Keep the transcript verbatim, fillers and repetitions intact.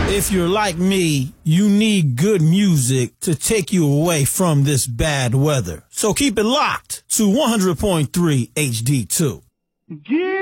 If you're like me, you need good music to take you away from this bad weather. So keep it locked to one hundred point three H D two. Yeah.